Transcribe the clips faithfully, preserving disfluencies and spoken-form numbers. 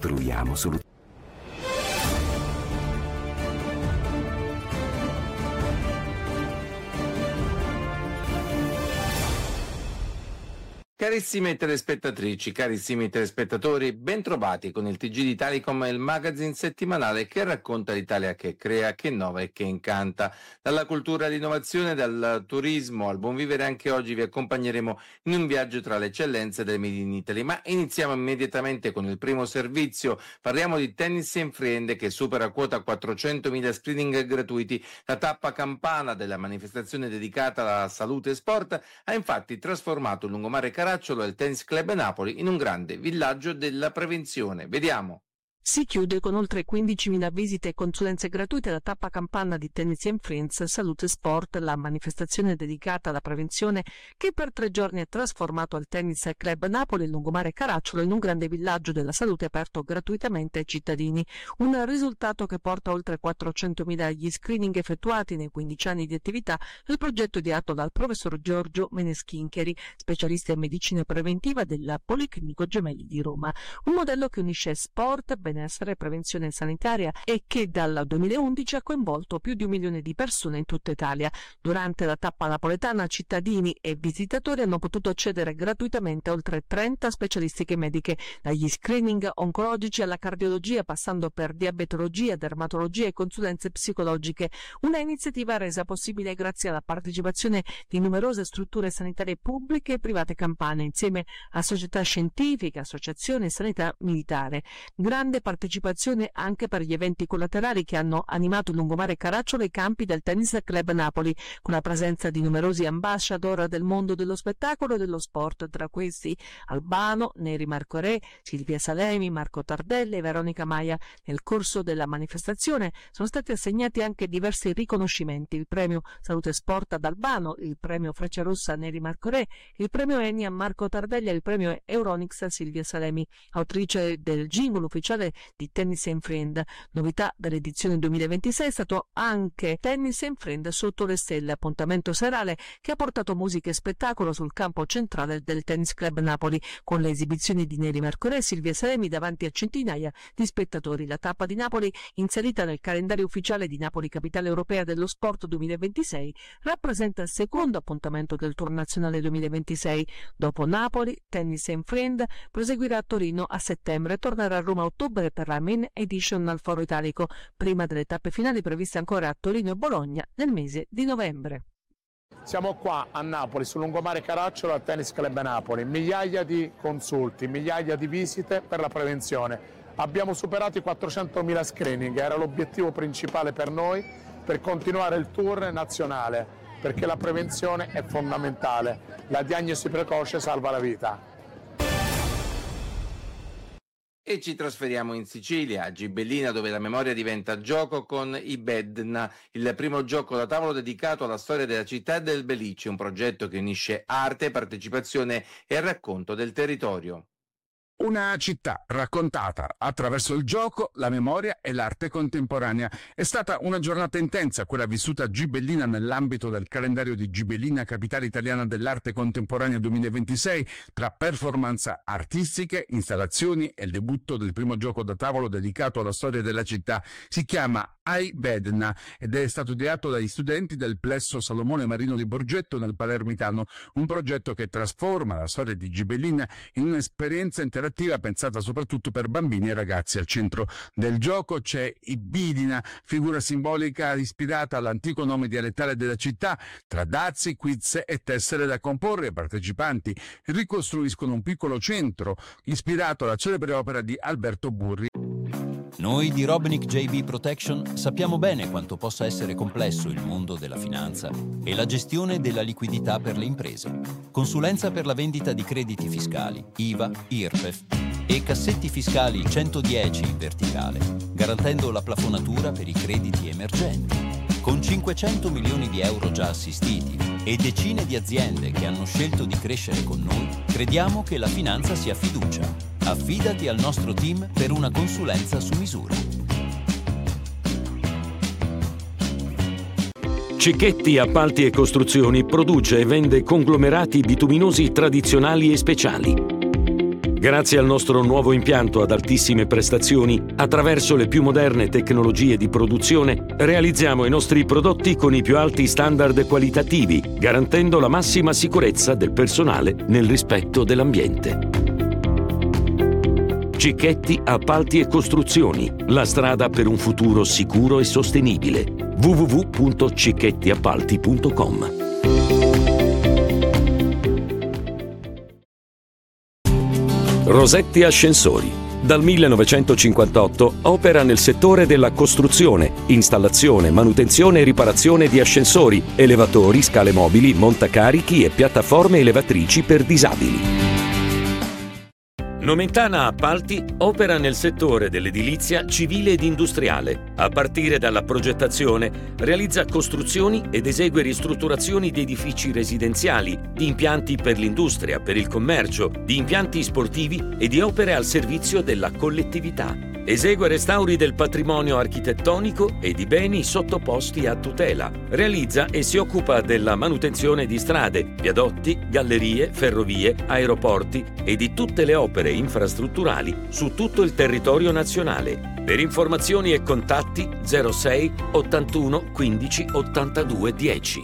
costruiamo soluzioni. Carissime telespettatrici, carissimi telespettatori, bentrovati con il T G di Italicom, il magazine settimanale che racconta l'Italia che crea, che innova e che incanta. Dalla cultura all'innovazione, dal turismo al buon vivere, anche oggi vi accompagneremo in un viaggio tra le eccellenze del Made in Italy. Ma iniziamo immediatamente con il primo servizio. Parliamo di Tennis and Friend, che supera quota quattrocentomila screening gratuiti. La tappa campana della manifestazione dedicata alla salute e sport ha infatti trasformato il lungomare Caracciolo e il Tennis Club Napoli in un grande villaggio della prevenzione. Vediamo. Si chiude con oltre quindicimila visite e consulenze gratuite la tappa campana di Tennis and Friends Salute Sport, la manifestazione dedicata alla prevenzione che per tre giorni ha trasformato il Tennis Club Napoli, il lungomare Caracciolo, in un grande villaggio della salute aperto gratuitamente ai cittadini. Un risultato che porta oltre quattrocentomila gli screening effettuati nei quindici anni di attività del progetto ideato dal professor Giorgio Meneschincheri, specialista in medicina preventiva del Policlinico Gemelli di Roma. Un modello che unisce sport, benessere e prevenzione sanitaria e che dal duemilaundici ha coinvolto più di un milione di persone in tutta Italia. Durante la tappa napoletana cittadini e visitatori hanno potuto accedere gratuitamente a oltre trenta specialistiche mediche, dagli screening oncologici alla cardiologia, passando per diabetologia, dermatologia e consulenze psicologiche. Una iniziativa resa possibile grazie alla partecipazione di numerose strutture sanitarie pubbliche e private campane, insieme a società scientifiche, associazioni e sanità militare. Grande partecipazione anche per gli eventi collaterali che hanno animato il lungomare Caracciolo e i campi del Tennis Club Napoli, con la presenza di numerosi ambassador del mondo dello spettacolo e dello sport, tra questi Albano, Neri Marco Re, Silvia Salemi, Marco Tardelli e Veronica Maia. Nel corso della manifestazione sono stati assegnati anche diversi riconoscimenti: il premio Salute Sport ad Albano, il premio Frecciarossa a Neri Marco Re, il premio Eni a Marco Tardelli e il premio Euronics a Silvia Salemi. Autrice del jingle ufficiale di Tennis and Friend. Novità dell'edizione duemilaventisei è stato anche Tennis and Friend sotto le stelle, appuntamento serale che ha portato musica e spettacolo sul campo centrale del Tennis Club Napoli, con le esibizioni di Neri Marco Re e Silvia Salemi davanti a centinaia di spettatori. La tappa di Napoli, inserita nel calendario ufficiale di Napoli Capitale Europea dello Sport duemilaventisei, rappresenta il secondo appuntamento del Tour Nazionale duemilaventisei. Dopo Napoli, Tennis and Friend proseguirà a Torino a settembre e tornerà a Roma a ottobre per la main edition al Foro Italico, prima delle tappe finali previste ancora a Torino e Bologna nel mese di novembre. Siamo qua a Napoli, sul lungomare Caracciolo al Tennis Club Napoli, migliaia di consulti, migliaia di visite per la prevenzione. Abbiamo superato i quattrocentomila screening, era l'obiettivo principale per noi per continuare il tour nazionale, perché la prevenzione è fondamentale, la diagnosi precoce salva la vita. E ci trasferiamo in Sicilia, a Gibellina, dove la memoria diventa gioco con i Bedna, il primo gioco da tavolo dedicato alla storia della città e del Belice, un progetto che unisce arte, partecipazione e racconto del territorio. Una città raccontata attraverso il gioco, la memoria e l'arte contemporanea. È stata una giornata intensa quella vissuta a Gibellina nell'ambito del calendario di Gibellina, capitale italiana dell'arte contemporanea duemilaventisei, tra performance artistiche, installazioni e il debutto del primo gioco da tavolo dedicato alla storia della città. Si chiama I Bedna ed è stato ideato dagli studenti del Plesso Salomone Marino di Borgetto nel Palermitano, un progetto che trasforma la storia di Gibellina in un'esperienza interattiva pensata soprattutto per bambini e ragazzi. Al centro del gioco c'è Ibidina, figura simbolica ispirata all'antico nome dialettale della città. Tra dazi, quiz e tessere da comporre, i partecipanti ricostruiscono un piccolo centro ispirato alla celebre opera di Alberto Burri. Noi di Robnick J B Protection sappiamo bene quanto possa essere complesso il mondo della finanza e la gestione della liquidità per le imprese. Consulenza per la vendita di crediti fiscali, I V A, I R P E F e cassetti fiscali centodieci in verticale, garantendo la plafonatura per i crediti emergenti. Con cinquecento milioni di euro già assistiti e decine di aziende che hanno scelto di crescere con noi, crediamo che la finanza sia fiducia. Affidati al nostro team per una consulenza su misura. Cicchetti Appalti e Costruzioni produce e vende conglomerati bituminosi tradizionali e speciali. Grazie al nostro nuovo impianto ad altissime prestazioni, attraverso le più moderne tecnologie di produzione, realizziamo i nostri prodotti con i più alti standard qualitativi, garantendo la massima sicurezza del personale nel rispetto dell'ambiente. Cicchetti Appalti e Costruzioni, la strada per un futuro sicuro e sostenibile. w w w punto cicchetti appalti punto com. Rosetti Ascensori. Dal millenovecentocinquantotto opera nel settore della costruzione, installazione, manutenzione e riparazione di ascensori, elevatori, scale mobili, montacarichi e piattaforme elevatrici per disabili. Nomentana Appalti opera nel settore dell'edilizia civile ed industriale. A partire dalla progettazione, realizza costruzioni ed esegue ristrutturazioni di edifici residenziali, di impianti per l'industria, per il commercio, di impianti sportivi e di opere al servizio della collettività. Esegue restauri del patrimonio architettonico e di beni sottoposti a tutela. Realizza e si occupa della manutenzione di strade, viadotti, gallerie, ferrovie, aeroporti e di tutte le opere infrastrutturali su tutto il territorio nazionale. Per informazioni e contatti zero sei ottantuno quindici ottantadue dieci.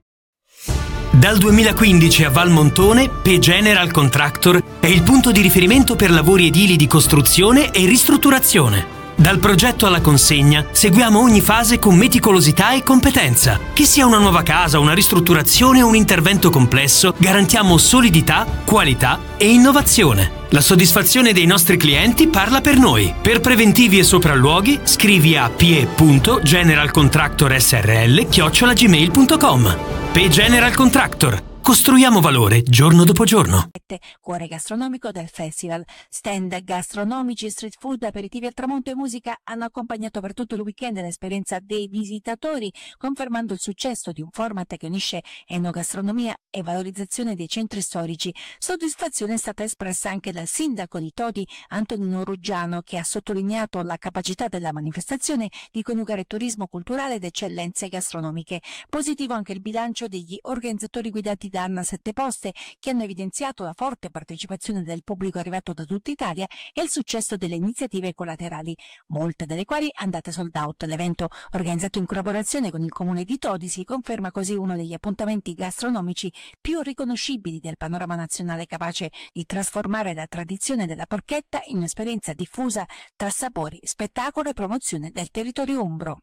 Dal duemilaquindici a Valmontone, P General Contractor è il punto di riferimento per lavori edili di costruzione e ristrutturazione. Dal progetto alla consegna seguiamo ogni fase con meticolosità e competenza. Che sia una nuova casa, una ristrutturazione o un intervento complesso, garantiamo solidità, qualità e innovazione. La soddisfazione dei nostri clienti parla per noi. Per preventivi e sopralluoghi scrivi a p e punto general contractor s r l chiocciola gmail punto com. P General Contractor. Costruiamo valore giorno dopo giorno. Cuore gastronomico del festival. Stand gastronomici, street food, aperitivi al tramonto e musica hanno accompagnato per tutto il weekend l'esperienza dei visitatori, confermando il successo di un format che unisce enogastronomia e valorizzazione dei centri storici. Soddisfazione è stata espressa anche dal sindaco di Todi, Antonino Ruggiano, che ha sottolineato la capacità della manifestazione di coniugare turismo culturale ed eccellenze gastronomiche. Positivo anche il bilancio degli organizzatori guidati da Anna Setteposte, che hanno evidenziato la forte partecipazione del pubblico arrivato da tutta Italia e il successo delle iniziative collaterali, molte delle quali andate sold out. L'evento, organizzato in collaborazione con il comune di Todi, si conferma così uno degli appuntamenti gastronomici più riconoscibili del panorama nazionale, capace di trasformare la tradizione della porchetta in un'esperienza diffusa tra sapori, spettacolo e promozione del territorio umbro.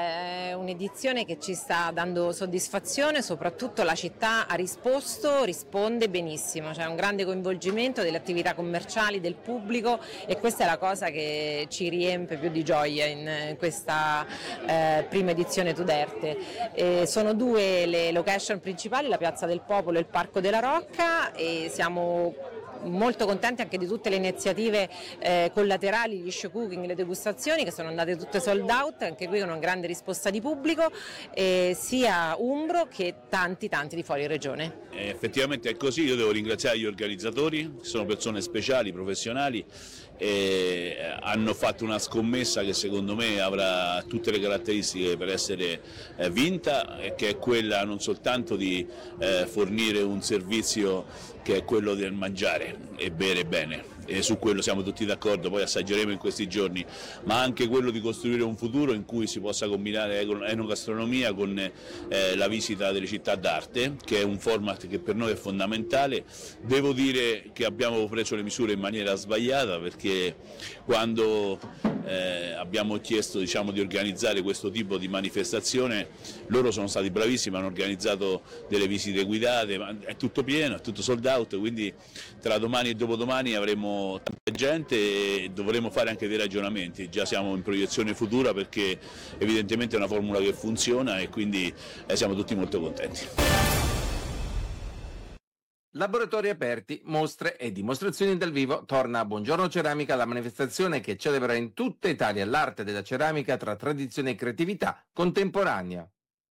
È un'edizione che ci sta dando soddisfazione, soprattutto la città ha risposto, risponde benissimo, c'è un grande coinvolgimento delle attività commerciali, del pubblico, e questa è la cosa che ci riempie più di gioia in questa eh, prima edizione Tuderte. E sono due le location principali, la Piazza del Popolo e il Parco della Rocca, e siamo molto contenti anche di tutte le iniziative eh, collaterali, gli show cooking, le degustazioni che sono andate tutte sold out, anche qui con una grande risposta di pubblico, eh, sia umbro che tanti tanti di fuori regione. Eh, effettivamente è così, io devo ringraziare gli organizzatori, sono persone speciali, professionali, e hanno fatto una scommessa che secondo me avrà tutte le caratteristiche per essere eh, vinta, e che è quella non soltanto di eh, fornire un servizio che è quello del mangiare e bere bene, e su quello siamo tutti d'accordo, poi assaggeremo in questi giorni, ma anche quello di costruire un futuro in cui si possa combinare enogastronomia con eh, la visita delle città d'arte, che è un format che per noi è fondamentale. Devo dire che abbiamo preso le misure in maniera sbagliata, perché quando eh, abbiamo chiesto, diciamo, di organizzare questo tipo di manifestazione, loro sono stati bravissimi, hanno organizzato delle visite guidate, ma è tutto pieno, è tutto sold out, quindi tra domani e dopodomani avremo tanta gente e dovremo fare anche dei ragionamenti. Già siamo in proiezione futura, perché evidentemente è una formula che funziona, e quindi eh, siamo tutti molto contenti. Laboratori aperti, mostre e dimostrazioni dal vivo. Torna a Buongiorno Ceramica, la manifestazione che celebra in tutta Italia l'arte della ceramica tra tradizione e creatività contemporanea.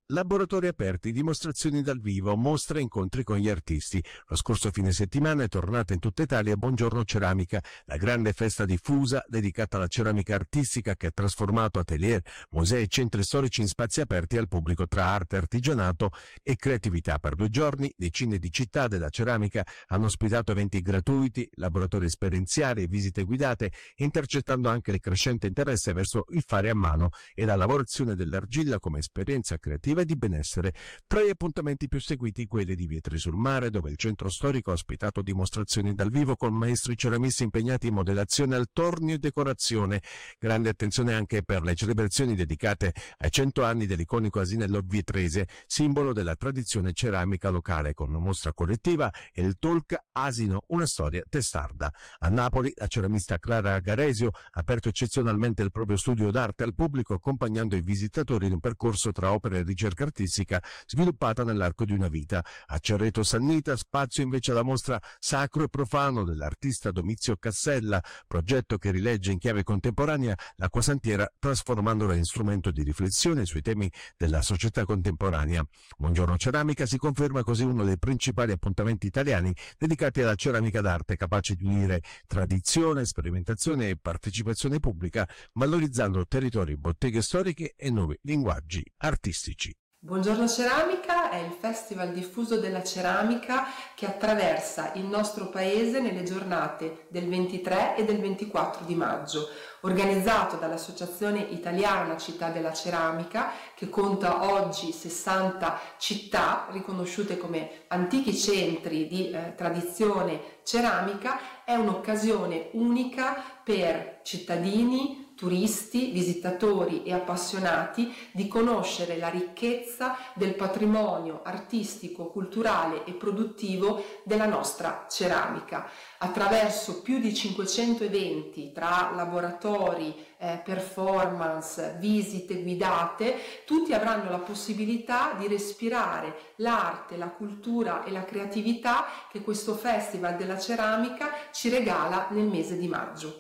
Laboratori aperti, dimostrazioni dal vivo, mostre e incontri con gli artisti. Lo scorso fine settimana è tornata in tutta Italia Buongiorno Ceramica, la grande festa diffusa dedicata alla ceramica artistica che ha trasformato atelier, musei e centri storici in spazi aperti al pubblico tra arte, artigianato e creatività. Per due giorni decine di città della ceramica hanno ospitato eventi gratuiti, laboratori esperienziali e visite guidate, intercettando anche il crescente interesse verso il fare a mano e la lavorazione dell'argilla come esperienza creativa e di benessere. Tra gli appuntamenti più seguiti quelli di Vietri sul Mare, dove il centro storico ha ospitato dimostrazioni dal vivo con maestri ceramisti impegnati in modellazione al tornio e decorazione. Grande attenzione anche per le celebrazioni dedicate ai cento anni dell'iconico asinello vietrese, simbolo della tradizione ceramica locale, con una mostra collettiva e il talk Asino, una storia testarda. A Napoli la ceramista Clara Garesio ha aperto eccezionalmente il proprio studio d'arte al pubblico, accompagnando i visitatori in un percorso tra opere e ricerca artistica sviluppata nell'arco di una vita. A Cerreto Sannita spazio invece alla mostra Sacro e Profano dell'artista Domizio Cassella, progetto che rilegge in chiave contemporanea l'acquasantiera trasformandola in strumento di riflessione sui temi della società contemporanea. Buongiorno Ceramica si conferma così uno dei principali appuntamenti italiani dedicati alla ceramica d'arte, capace di unire tradizione, sperimentazione e partecipazione pubblica, valorizzando territori, botteghe storiche e nuovi linguaggi artistici. Buongiorno Ceramica è il festival diffuso della ceramica che attraversa il nostro paese nelle giornate del ventitré e del ventiquattro di maggio, organizzato dall'Associazione Italiana Città della Ceramica, che conta oggi sessanta città riconosciute come antichi centri di eh, tradizione ceramica. È un'occasione unica per cittadini, turisti, visitatori e appassionati di conoscere la ricchezza del patrimonio artistico, culturale e produttivo della nostra ceramica. Attraverso più di cinquecento eventi tra laboratori, eh, performance, visite guidate, tutti avranno la possibilità di respirare l'arte, la cultura e la creatività che questo Festival della Ceramica ci regala nel mese di maggio.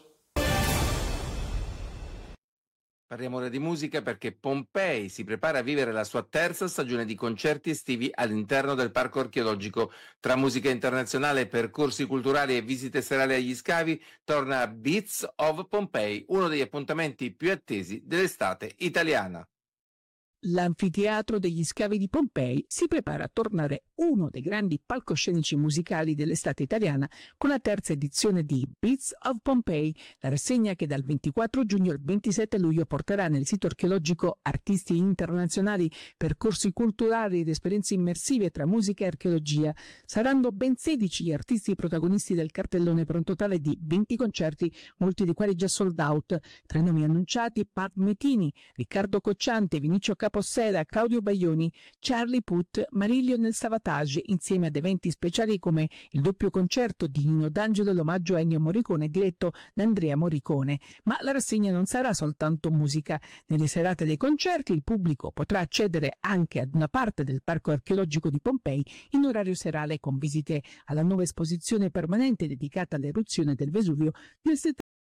Parliamo ora di musica perché Pompei si prepara a vivere la sua terza stagione di concerti estivi all'interno del Parco Archeologico. Tra musica internazionale, percorsi culturali e visite serali agli scavi, torna Beats of Pompeii, uno degli appuntamenti più attesi dell'estate italiana. L'anfiteatro degli scavi di Pompei si prepara a tornare uno dei grandi palcoscenici musicali dell'estate italiana con la terza edizione di Beats of Pompeii, la rassegna che dal ventiquattro giugno al ventisette luglio porterà nel sito archeologico artisti internazionali, percorsi culturali ed esperienze immersive tra musica e archeologia. Saranno ben sedici gli artisti protagonisti del cartellone, per un totale di venti concerti, molti dei quali già sold out. Tra i nomi annunciati: Pat Metini, Riccardo Cocciante, Vinicio Capossela, Claudio Baglioni, Charlie Puth, Marilio nel Savatage, insieme ad eventi speciali come il doppio concerto di Nino D'Angelo e l'omaggio a Ennio Morricone diretto da Andrea Morricone. Ma la rassegna non sarà soltanto musica. Nelle serate dei concerti il pubblico potrà accedere anche ad una parte del Parco Archeologico di Pompei in orario serale, con visite alla nuova esposizione permanente dedicata all'eruzione del Vesuvio del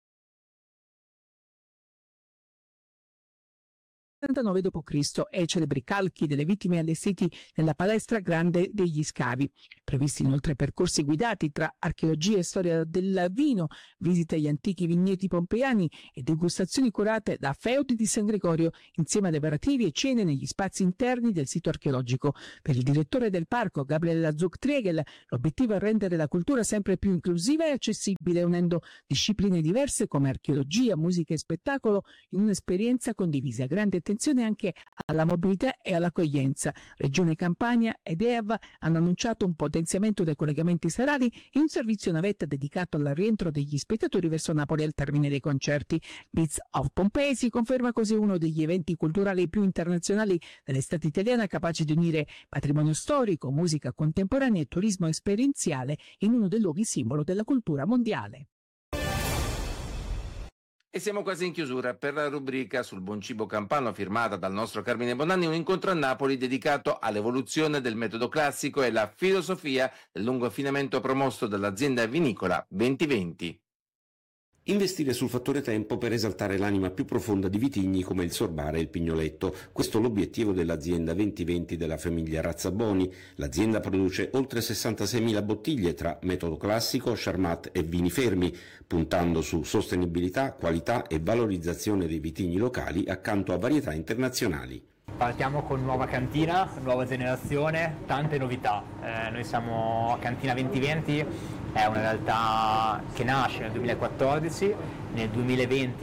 settantanove dopo Cristo e celebri calchi delle vittime allestiti nella palestra grande degli scavi. Previsti inoltre percorsi guidati tra archeologia e storia del vino, visite agli antichi vigneti pompeiani e degustazioni curate da Feudi di San Gregorio, insieme ad aperitivi e cene negli spazi interni del sito archeologico. Per il direttore del parco, Gabriele Zuck-Triegel, l'obiettivo è rendere la cultura sempre più inclusiva e accessibile, unendo discipline diverse come archeologia, musica e spettacolo in un'esperienza condivisa. Grande attenzione anche alla mobilità e all'accoglienza. Regione Campania ed E A V hanno annunciato un potenziamento dei collegamenti serali e un servizio navetta dedicato al rientro degli spettatori verso Napoli al termine dei concerti. Beats of Pompeii si conferma così uno degli eventi culturali più internazionali dell'estate italiana, capace di unire patrimonio storico, musica contemporanea e turismo esperienziale in uno dei luoghi simbolo della cultura mondiale. E siamo quasi in chiusura per la rubrica sul buon cibo campano firmata dal nostro Carmine Bonanni, un incontro a Napoli dedicato all'evoluzione del metodo classico e la filosofia del lungo affinamento promosso dall'azienda vinicola duemilaventi. Investire sul fattore tempo per esaltare l'anima più profonda di vitigni come il Sorbara e il Pignoletto. Questo è l'obiettivo dell'azienda venti venti della famiglia Razzaboni. L'azienda produce oltre sessantaseimila bottiglie tra metodo classico, Charmat e vini fermi, puntando su sostenibilità, qualità e valorizzazione dei vitigni locali accanto a varietà internazionali. Partiamo con nuova cantina, nuova generazione, tante novità. Eh, noi siamo Cantina venti venti, è una realtà che nasce nel duemilaquattordici, nel duemilaventi